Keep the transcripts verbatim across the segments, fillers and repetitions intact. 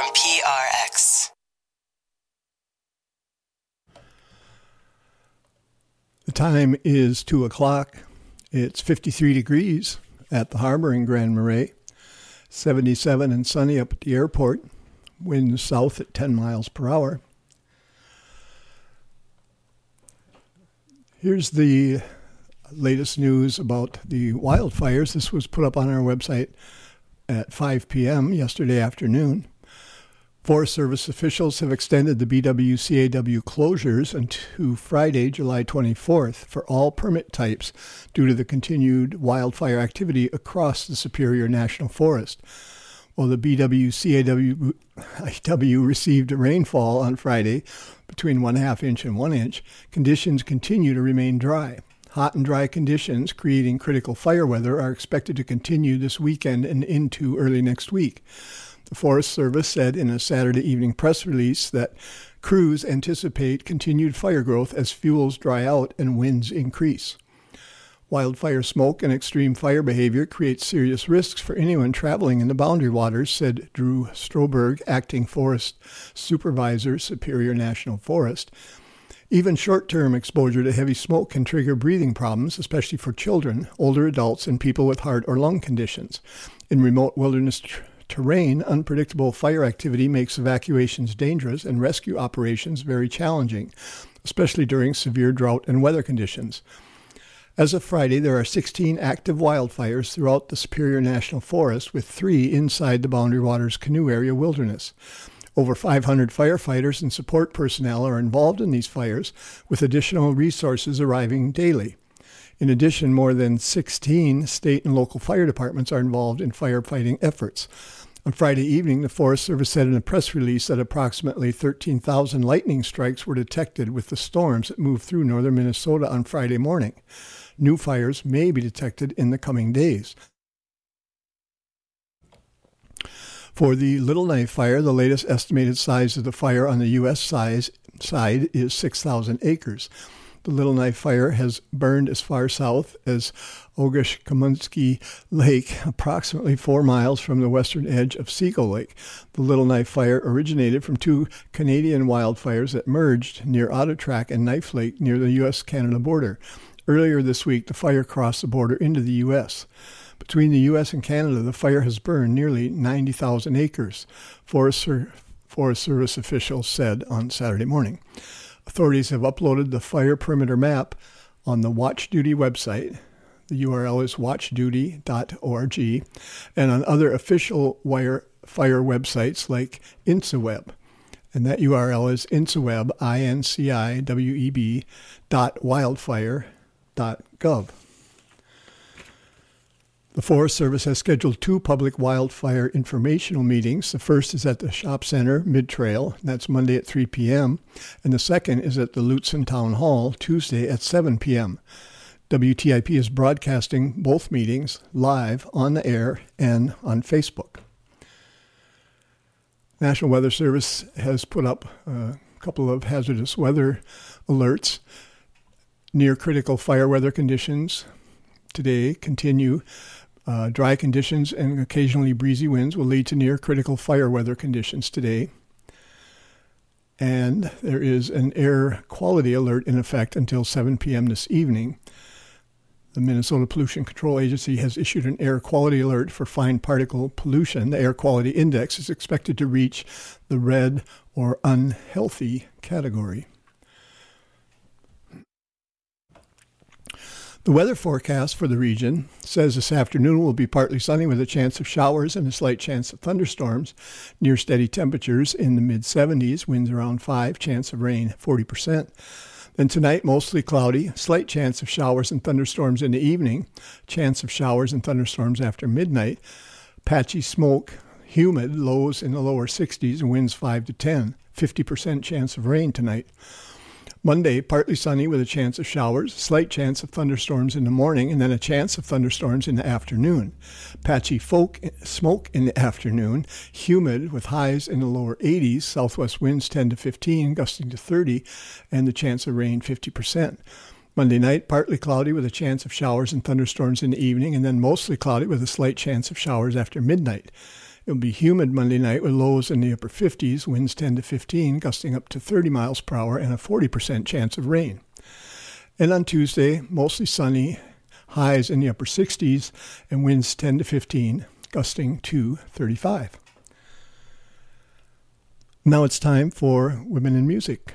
P R X. The time is two o'clock. It's fifty-three degrees at the harbor in Grand Marais, seventy-seven and sunny up at the airport, winds south at ten miles per hour. Here's the latest news about the wildfires. This was put up on our website at five p.m. yesterday afternoon. Forest Service officials have extended the B W C A W closures until Friday, July twenty-fourth for all permit types due to the continued wildfire activity across the Superior National Forest. While the B W C A W received rainfall on Friday between one half inch and one inch, conditions continue to remain dry. Hot and dry conditions creating critical fire weather are expected to continue this weekend and into early next week. The Forest Service said in a Saturday evening press release that crews anticipate continued fire growth as fuels dry out and winds increase. Wildfire smoke and extreme fire behavior create serious risks for anyone traveling in the boundary waters, said Drew Stroberg, acting forest supervisor, Superior National Forest. Even short-term exposure to heavy smoke can trigger breathing problems, especially for children, older adults, and people with heart or lung conditions. In remote wilderness tr- terrain, unpredictable fire activity makes evacuations dangerous and rescue operations very challenging, especially during severe drought and weather conditions. As of Friday, there are sixteen active wildfires throughout the Superior National Forest, with three inside the Boundary Waters Canoe Area Wilderness. Over five hundred firefighters and support personnel are involved in these fires, with additional resources arriving daily. In addition, more than sixteen state and local fire departments are involved in firefighting efforts. On Friday evening, the Forest Service said in a press release that approximately thirteen thousand lightning strikes were detected with the storms that moved through northern Minnesota on Friday morning. New fires may be detected in the coming days. For the Little Knife Fire, the latest estimated size of the fire on the U S size, side is six thousand acres. The Little Knife Fire has burned as far south as Ogashkomunsky Lake, approximately four miles from the western edge of Seagull Lake. The Little Knife Fire originated from two Canadian wildfires that merged near Otter Track and Knife Lake near the U S Canada border. Earlier this week, the fire crossed the border into the U S Between the U S and Canada, the fire has burned nearly ninety thousand acres, Forest, Ser- Forest Service officials said on Saturday morning. Authorities have uploaded the fire perimeter map on the Watch Duty website. The U R L is watch duty dot org, and on other official wire fire websites like InciWeb. And that U R L is InciWeb, I N C I W E B, dot wildfire dot gov. The Forest Service has scheduled two public wildfire informational meetings. The first is at the Shop Center, Mid-Trail. That's Monday at three p.m. And the second is at the Lutsen Town Hall, Tuesday at seven p.m. W T I P is broadcasting both meetings live on the air and on Facebook. National Weather Service has put up a couple of hazardous weather alerts. Near critical fire weather conditions today continue. Uh, dry conditions and occasionally breezy winds will lead to near critical fire weather conditions today. And there is an air quality alert in effect until seven p.m. this evening. The Minnesota Pollution Control Agency has issued an air quality alert for fine particle pollution. The air quality index is expected to reach the red or unhealthy category. The weather forecast for the region says this afternoon will be partly sunny with a chance of showers and a slight chance of thunderstorms. Near steady temperatures in the mid seventies, winds around five, chance of rain forty percent. Then tonight, mostly cloudy, slight chance of showers and thunderstorms in the evening, chance of showers and thunderstorms after midnight. Patchy smoke, humid, lows in the lower sixties, winds five to ten, fifty percent chance of rain tonight. Monday, partly sunny with a chance of showers, slight chance of thunderstorms in the morning, and then a chance of thunderstorms in the afternoon. Patchy folk, smoke in the afternoon, humid with highs in the lower eighties, southwest winds ten to fifteen, gusting to thirty, and the chance of rain fifty percent. Monday night, partly cloudy with a chance of showers and thunderstorms in the evening, and then mostly cloudy with a slight chance of showers after midnight. It'll be humid Monday night with lows in the upper fifties, winds ten to fifteen, gusting up to thirty miles per hour, and a forty percent chance of rain. And on Tuesday, mostly sunny, highs in the upper sixties, and winds ten to fifteen, gusting to thirty-five. Now it's time for Women in Music.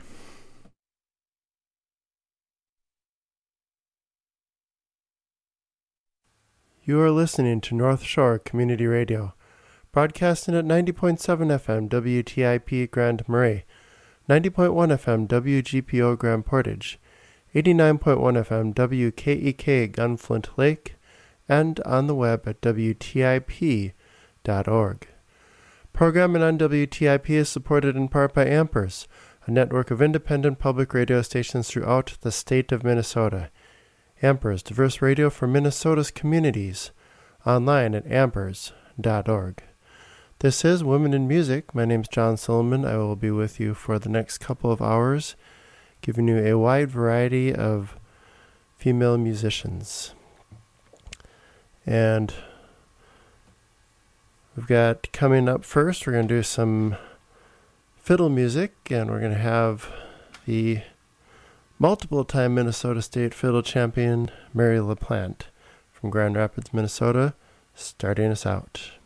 You are listening to North Shore Community Radio, broadcasting at ninety point seven F M W T I P Grand Marais, ninety point one F M W G P O Grand Portage, eighty-nine point one F M W K E K Gunflint Lake, and on the web at W T I P dot org. Programming on W T I P is supported in part by Ampers, a network of independent public radio stations throughout the state of Minnesota. Ampers, diverse radio for Minnesota's communities, online at ampers dot org. This is Women in Music. My name is John Silliman. I will be with you for the next couple of hours, giving you a wide variety of female musicians. And we've got coming up first, we're going to do some fiddle music, and we're going to have the multiple-time Minnesota State fiddle champion Mary LaPlante from Grand Rapids, Minnesota, starting us out.